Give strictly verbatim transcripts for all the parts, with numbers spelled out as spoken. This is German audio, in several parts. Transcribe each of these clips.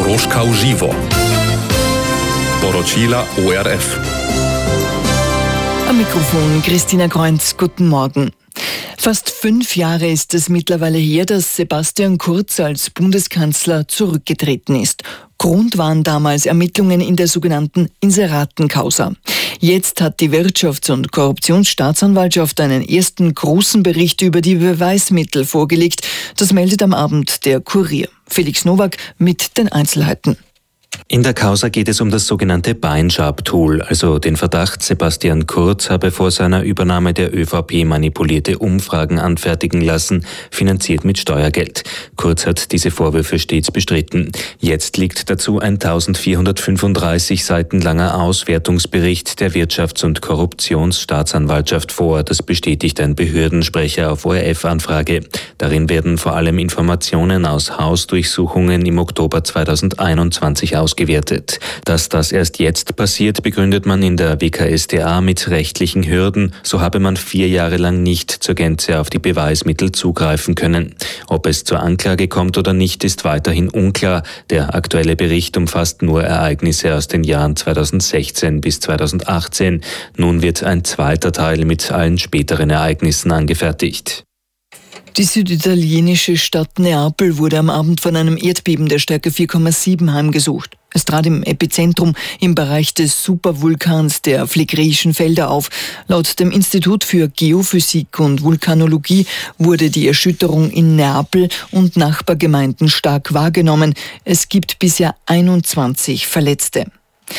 Koroška v živo. Poročila O R F. Am Mikrofon Christina Kreunz, guten Morgen. Fast fünf Jahre ist es mittlerweile her, dass Sebastian Kurz als Bundeskanzler zurückgetreten ist. Grund waren damals Ermittlungen in der sogenannten Inseratencausa. Jetzt hat die Wirtschafts- und Korruptionsstaatsanwaltschaft einen ersten großen Bericht über die Beweismittel vorgelegt. Das meldet am Abend der Kurier. Felix Nowak mit den Einzelheiten. In der Causa geht es um das sogenannte Beinschab-Tool, also den Verdacht, Sebastian Kurz habe vor seiner Übernahme der ÖVP manipulierte Umfragen anfertigen lassen, finanziert mit Steuergeld. Kurz hat diese Vorwürfe stets bestritten. Jetzt liegt dazu ein eintausendvierhundertfünfunddreißig Seiten langer Auswertungsbericht der Wirtschafts- und Korruptionsstaatsanwaltschaft vor. Das bestätigt ein Behördensprecher auf O R F-Anfrage. Darin werden vor allem Informationen aus Hausdurchsuchungen im Oktober zweitausendeinundzwanzig ausgewertet. Dass das erst jetzt passiert, begründet man in der W K S t A mit rechtlichen Hürden. So habe man vier Jahre lang nicht zur Gänze auf die Beweismittel zugreifen können. Ob es zur Anklage kommt oder nicht, ist weiterhin unklar. Der aktuelle Bericht umfasst nur Ereignisse aus den Jahren zweitausendsechzehn bis zweitausendachtzehn. Nun wird ein zweiter Teil mit allen späteren Ereignissen angefertigt. Die süditalienische Stadt Neapel wurde am Abend von einem Erdbeben der Stärke vier Komma sieben heimgesucht. Es trat im Epizentrum im Bereich des Supervulkans der Phlegräischen Felder auf. Laut dem Institut für Geophysik und Vulkanologie wurde die Erschütterung in Neapel und Nachbargemeinden stark wahrgenommen. Es gibt bisher einundzwanzig Verletzte.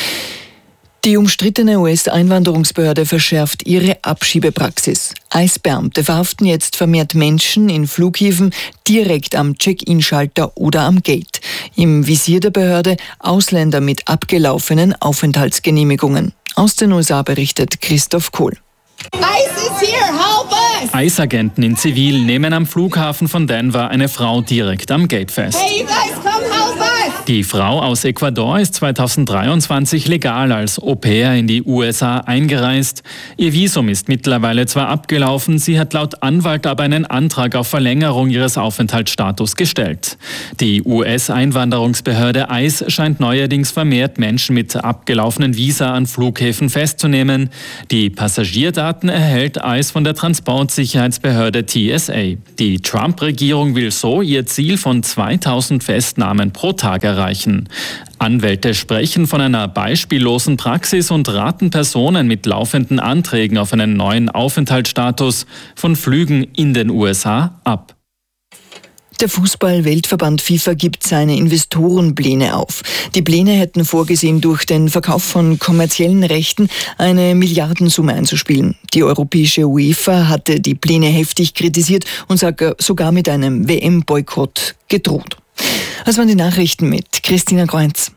Die umstrittene U S-Einwanderungsbehörde verschärft ihre Abschiebepraxis. Eisbeamte verhaften jetzt vermehrt Menschen in Flughäfen direkt am Check-in-Schalter oder am Gate. Im Visier der Behörde Ausländer mit abgelaufenen Aufenthaltsgenehmigungen. Aus den U S A berichtet Christoph Kohl. ICE is here, help us! Eisagenten in Zivil nehmen am Flughafen von Denver eine Frau direkt am Gate fest. Hey, you guys, come help us! Die Frau aus Ecuador ist zweitausenddreiundzwanzig legal als Au-pair in die U S A eingereist. Ihr Visum ist mittlerweile zwar abgelaufen, sie hat laut Anwalt aber einen Antrag auf Verlängerung ihres Aufenthaltsstatus gestellt. Die U S-Einwanderungsbehörde ICE scheint neuerdings vermehrt Menschen mit abgelaufenen Visa an Flughäfen festzunehmen. Die Passagierdaten erhält ICE von der Transportsicherheitsbehörde T S A. Die Trump-Regierung will so ihr Ziel von zweitausend Festnahmen pro Tag erreichen. Anwälte sprechen von einer beispiellosen Praxis und raten Personen mit laufenden Anträgen auf einen neuen Aufenthaltsstatus von Flügen in den U S A ab. Der Fußball-Weltverband FIFA gibt seine Investorenpläne auf. Die Pläne hätten vorgesehen, durch den Verkauf von kommerziellen Rechten eine Milliardensumme einzuspielen. Die europäische UEFA hatte die Pläne heftig kritisiert und sogar mit einem W M-Boykott gedroht. Das waren die Nachrichten mit Christina Kreunz.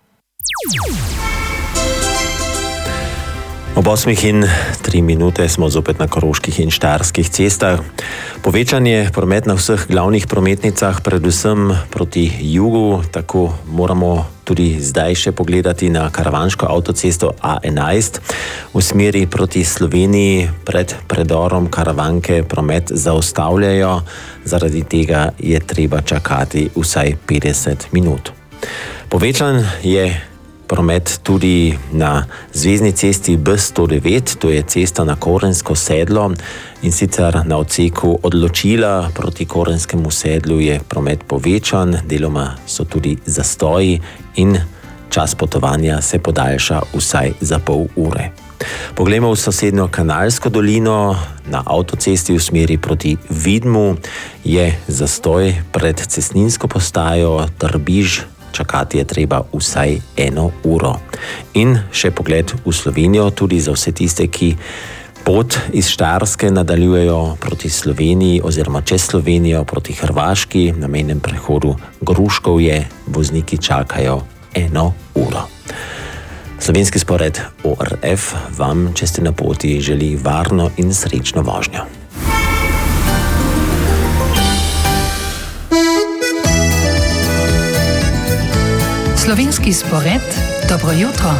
Obosmih in tri minute smo zopet na koroških in štajerskih cestah. Povečanje prometa na vseh glavnih prometnicah, predvsem proti jugu, tako moramo tudi zdaj še pogledati na karavanško avtocesto A enajst. V smeri proti Sloveniji pred predorom Karavanke promet zaustavljajo, zaradi tega je treba čakati vsaj petdeset minut. Povečan je promet tudi na zvezni cesti B sto devet, to je cesta na Korensko sedlo, in sicer na odseku od Ločila proti Korenskemu sedlu je promet povečan, deloma so tudi zastoji in čas potovanja se podaljša vsaj za pol ure. Poglejmo v sosednjo Kanalsko dolino. Na avtocesti v smeri proti Vidmu je zastoj pred cestninsko postajo Trbiž. Čakati je treba vsaj eno uro. In še pogled v Slovenijo, tudi za vse tiste, ki pot iz Štajerske nadaljujejo proti Sloveniji oziroma čez Slovenijo proti Hrvaški. Na mejnem prehodu Gruškovje vozniki čakajo eno uro. Slovenski spored O R F vam, če ste na poti, želi varno in srečno vožnjo. Slovenski spored, dobro jutro.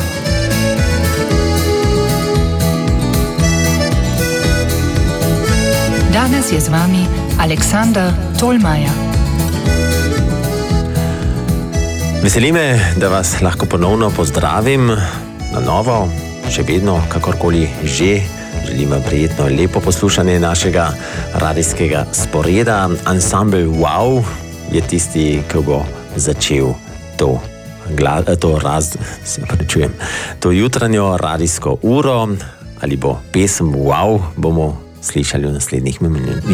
Danes je z vami Aleksander Tolmajer. Veseli me, da vas lahko ponovno pozdravim na novo, še vedno, kakorkoli že. Želim vam prijetno in lepo poslušanje našega radijskega sporeda. Ansambel Wow je tisti, ki bo začel to, to, raz, se prečujem, to jutranjo radijsko uro. Ali bo pesem Wow, bomo slišali v naslednjih minutah.